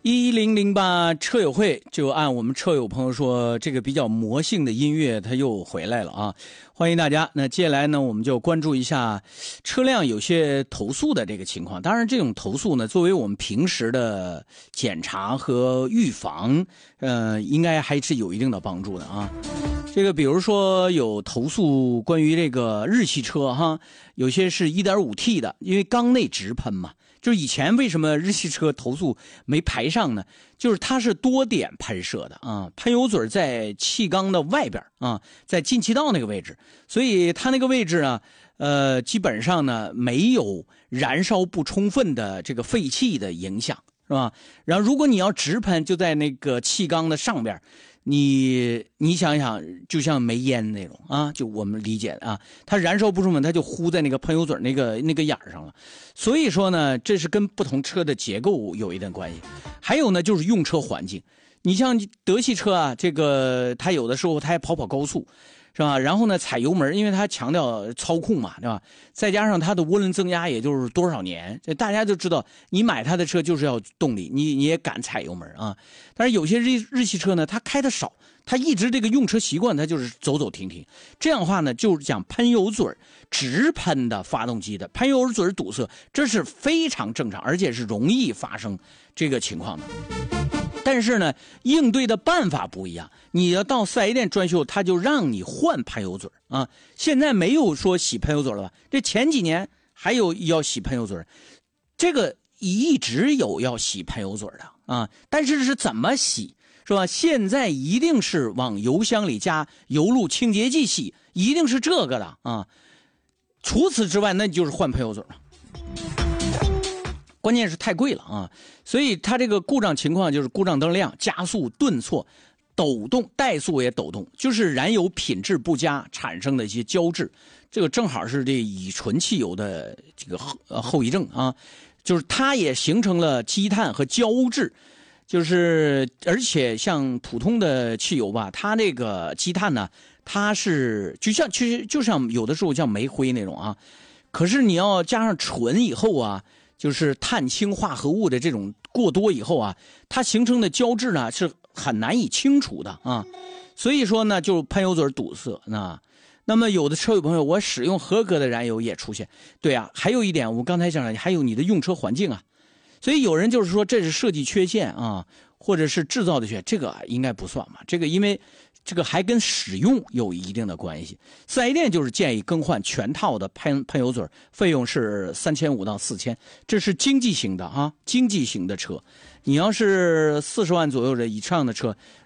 1008车友会，就按我们车友朋友说，这个比较魔性的音乐它又回来了啊！欢迎大家。那接下来呢，我们就关注一下车辆有些投诉的这个情况。当然，这种投诉呢，作为我们平时的检查和预防，应该还是有一定的帮助的啊。这个比如说有投诉关于这个日系车哈，有些是 1.5T 的，因为缸内直喷嘛。就是以前为什么日系车投诉没排上呢？就是它是多点喷射的啊，喷油嘴在气缸的外边啊，在进气道那个位置，所以它那个位置啊，基本上呢没有燃烧不充分的这个废气的影响，是吧？然后如果你要直喷，就在那个气缸的上边。你想想，就像煤烟那种啊，就我们理解的啊，它燃烧不充分，它就糊在那个喷油嘴那个眼上了。所以说呢，这是跟不同车的结构有一点关系。还有呢，就是用车环境。你像德系车啊，这个它有的时候它还跑高速，是吧？然后呢，踩油门，因为它强调操控嘛，对吧？再加上它的涡轮增压也就是多少年，这大家就知道，你买它的车就是要动力，你也敢踩油门啊。但是有些日系车呢，它开的少，它一直这个用车习惯，它就是走停停。这样的话呢，就是讲喷油嘴直喷的发动机的喷油嘴堵塞，这是非常正常，而且是容易发生这个情况的。但是呢，应对的办法不一样。你要到4S店专修，他就让你换喷油嘴啊。现在没有说洗喷油嘴了吧？这前几年还有要洗喷油嘴，这个一直有要洗喷油嘴的啊。但是是怎么洗，是吧？现在一定是往油箱里加油路清洁剂洗，一定是这个的啊。除此之外，那就是换喷油嘴了。关键是太贵了啊，所以它这个故障情况就是故障灯亮、加速顿挫、抖动、怠速也抖动，就是燃油品质不佳产生的一些胶质，这个正好是这乙醇汽油的这个后遗症啊，就是它也形成了积碳和胶质，就是而且像普通的汽油吧，它这个积碳呢，它是其实就像有的时候像煤灰那种啊，可是你要加上醇以后啊。就是碳氢化合物的这种过多以后啊，它形成的胶质呢是很难以清除的啊，所以说呢就喷油嘴堵塞那么有的车友朋友，我使用合格的燃油也出现，对啊，还有一点我刚才讲了，还有你的用车环境啊，所以有人就是说这是设计缺陷啊，或者是制造的缺陷，这个应该不算嘛，这个因为这个还跟使用有一定的关系。4S店就是建议更换全套的喷油嘴，费用是3500到4000，这是经济型的啊，经济型的车。你要是40万左右的以上的车，